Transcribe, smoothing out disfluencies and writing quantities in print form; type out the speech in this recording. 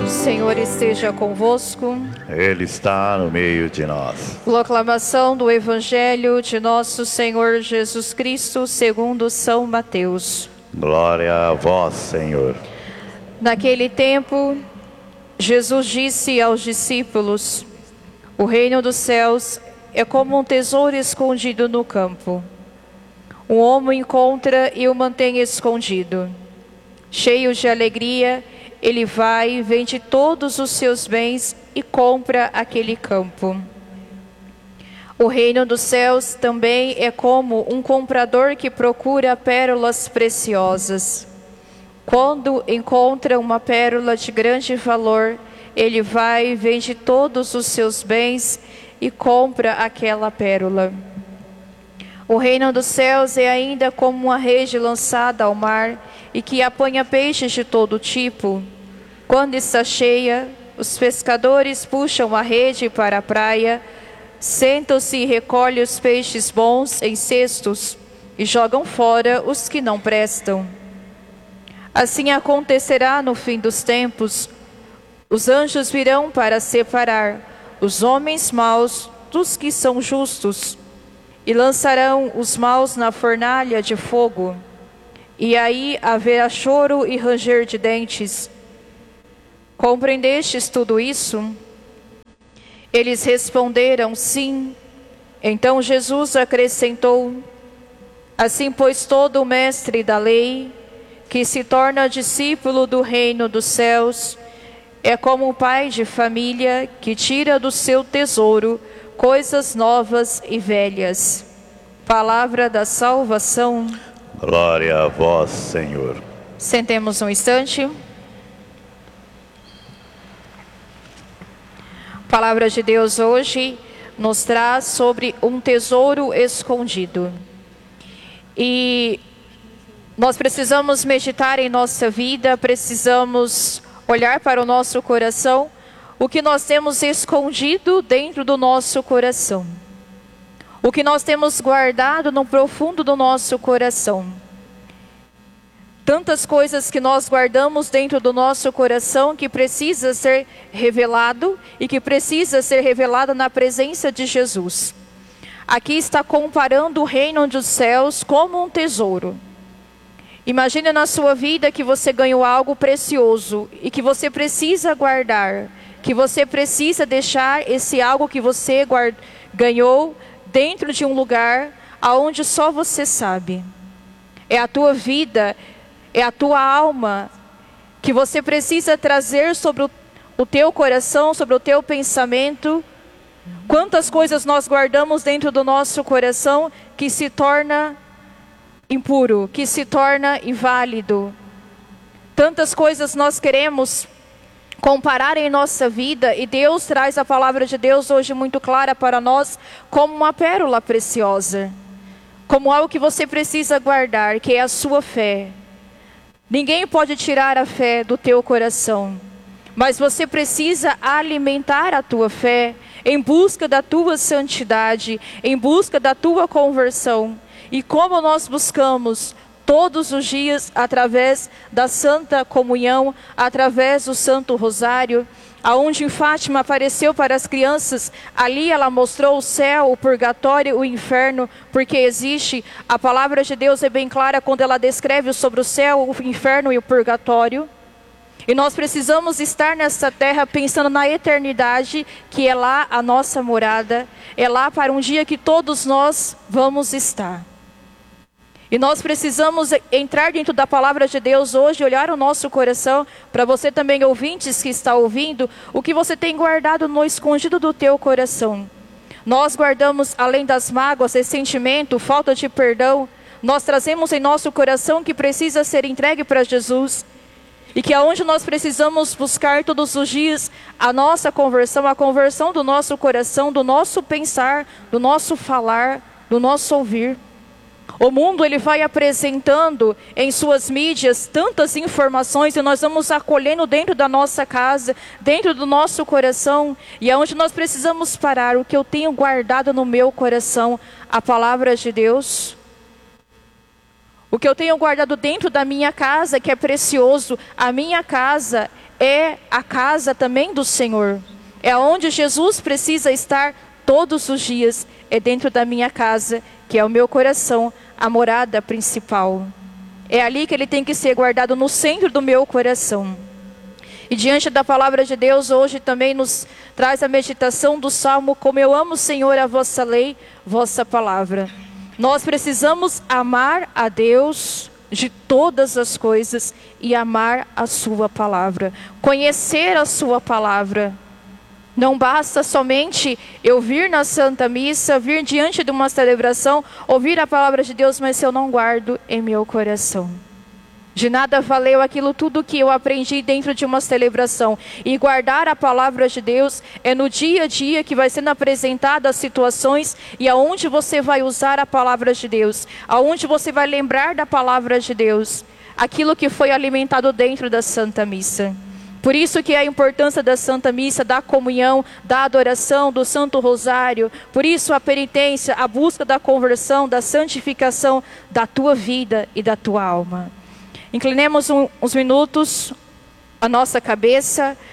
O Senhor esteja convosco. Ele está no meio de nós. Proclamação do Evangelho de nosso Senhor Jesus Cristo segundo São Mateus. Glória a vós, Senhor. Naquele tempo, Jesus disse aos discípulos: o reino dos céus é como um tesouro escondido no campo. Um homem encontra e o mantém escondido. Cheio de alegria, ele vai, vende todos os seus bens e compra aquele campo. O reino dos céus também é como um comprador que procura pérolas preciosas. Quando encontra uma pérola de grande valor, ele vai, vende todos os seus bens e compra aquela pérola. O reino dos céus é ainda como uma rede lançada ao mar e que apanha peixes de todo tipo. Quando está cheia, os pescadores puxam a rede para a praia, sentam-se e recolhem os peixes bons em cestos e jogam fora os que não prestam. Assim acontecerá no fim dos tempos. Os anjos virão para separar os homens maus dos que são justos e lançarão os maus na fornalha de fogo. E aí haverá choro e ranger de dentes. Compreendestes tudo isso? Eles responderam: sim. Então Jesus acrescentou: assim, pois, todo mestre da lei, que se torna discípulo do reino dos céus, é como um pai de família que tira do seu tesouro coisas novas e velhas. Palavra da salvação. Glória a vós, Senhor. Sentemos um instante. A palavra de Deus hoje nos traz sobre um tesouro escondido. E nós precisamos meditar em nossa vida, precisamos olhar para o nosso coração, o que nós temos escondido dentro do nosso coração. O que nós temos guardado no profundo do nosso coração. Tantas coisas que nós guardamos dentro do nosso coração que precisa ser revelado e que precisa ser revelado na presença de Jesus. Aqui está comparando o reino dos céus como um tesouro. Imagine na sua vida que você ganhou algo precioso e que você precisa guardar, que você precisa deixar esse algo que você ganhou dentro de um lugar aonde só você sabe. É a tua vida, é a tua alma que você precisa trazer sobre o teu coração, sobre o teu pensamento. Quantas coisas nós guardamos dentro do nosso coração que se torna impuro, que se torna inválido. Tantas coisas nós queremos comparar em nossa vida e Deus traz a palavra de Deus hoje muito clara para nós como uma pérola preciosa. Como algo que você precisa guardar, que é a sua fé. Ninguém pode tirar a fé do teu coração, mas você precisa alimentar a tua fé em busca da tua santidade, em busca da tua conversão. E como nós buscamos todos os dias através da Santa Comunhão, através do Santo Rosário, aonde em Fátima apareceu para as crianças, ali ela mostrou o céu, o purgatório, o inferno, porque existe, a palavra de Deus é bem clara quando ela descreve sobre o céu, o inferno e o purgatório. E nós precisamos estar nessa terra pensando na eternidade, que é lá a nossa morada, é lá para um dia que todos nós vamos estar. E nós precisamos entrar dentro da palavra de Deus hoje, olhar o nosso coração, para você também, ouvintes que está ouvindo, o que você tem guardado no escondido do teu coração. Nós guardamos, além das mágoas, ressentimento, falta de perdão, nós trazemos em nosso coração que precisa ser entregue para Jesus. E que aonde nós precisamos buscar todos os dias a nossa conversão, a conversão do nosso coração, do nosso pensar, do nosso falar, do nosso ouvir. O mundo ele vai apresentando em suas mídias tantas informações e nós vamos acolhendo dentro da nossa casa, dentro do nosso coração. E é onde nós precisamos parar, o que eu tenho guardado no meu coração, a palavra de Deus. O que eu tenho guardado dentro da minha casa, que é precioso, a minha casa é a casa também do Senhor. É onde Jesus precisa estar todos os dias. É dentro da minha casa, que é o meu coração, a morada principal. É ali que ele tem que ser guardado, no centro do meu coração. E diante da palavra de Deus, hoje também nos traz a meditação do Salmo: como eu amo, Senhor, a vossa lei, vossa palavra. Nós precisamos amar a Deus de todas as coisas e amar a sua palavra, conhecer a sua palavra. Não basta somente eu vir na Santa Missa, vir diante de uma celebração, ouvir a palavra de Deus, mas se eu não guardo em meu coração. De nada valeu aquilo tudo que eu aprendi dentro de uma celebração. E guardar a palavra de Deus é no dia a dia que vai sendo apresentada as situações e aonde você vai usar a palavra de Deus, aonde você vai lembrar da palavra de Deus, aquilo que foi alimentado dentro da Santa Missa. Por isso que é a importância da Santa Missa, da comunhão, da adoração, do Santo Rosário. Por isso a penitência, a busca da conversão, da santificação da tua vida e da tua alma. Inclinemos uns minutos a nossa cabeça.